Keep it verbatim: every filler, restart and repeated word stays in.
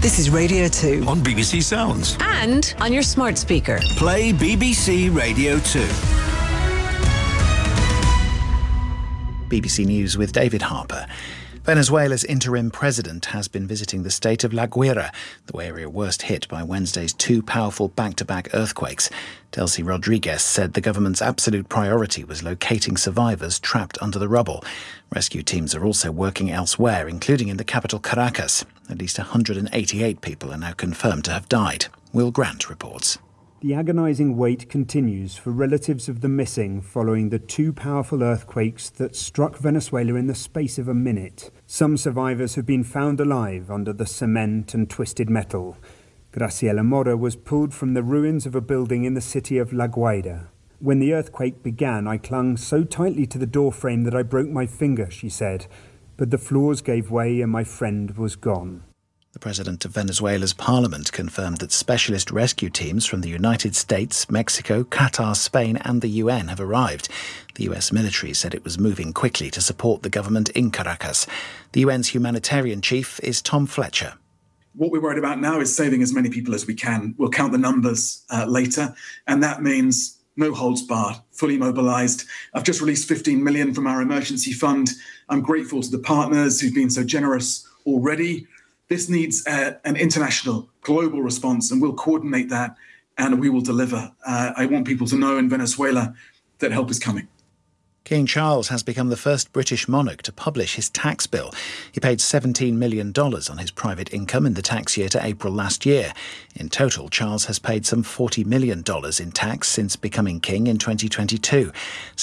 This is Radio two. On B B C Sounds. And on your smart speaker. Play B B C Radio two. B B C News with David Harper. Venezuela's interim president has been visiting the state of La Guaira, the area worst hit by Wednesday's two powerful back-to-back earthquakes. Delcy Rodriguez said the government's absolute priority was locating survivors trapped under the rubble. Rescue teams are also working elsewhere, including in the capital Caracas. At least one hundred eighty-eight people are now confirmed to have died. Will Grant reports. The agonising wait continues for relatives of the missing following the two powerful earthquakes that struck Venezuela in the space of a minute. Some survivors have been found alive under the cement and twisted metal. Graciela Mora was pulled from the ruins of a building in the city of La Guaira. When the earthquake began, I clung so tightly to the doorframe that I broke my finger, she said. But the floors gave way and my friend was gone. The president of Venezuela's parliament confirmed that specialist rescue teams from the United States, Mexico, Qatar, Spain and the U N have arrived. The U S military said it was moving quickly to support the government in Caracas. The U N's humanitarian chief is Tom Fletcher. What we're worried about now is saving as many people as we can. We'll count the numbers uh, later, and that means no holds barred, fully mobilised. I've just released fifteen million dollars from our emergency fund. I'm grateful to the partners who've been so generous already. This needs uh, an international, global response, and we'll coordinate that and we will deliver. Uh, I want people to know in Venezuela that help is coming. King Charles has become the first British monarch to publish his tax bill. He paid seventeen million dollars on his private income in the tax year to April last year. In total, Charles has paid some forty million dollars in tax since becoming king in twenty twenty-two.